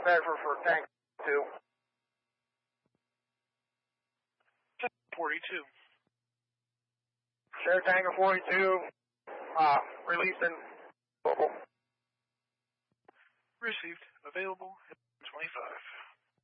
measure for tank 2. 42. Share Tango 42, releasing local. Received. Available at 25.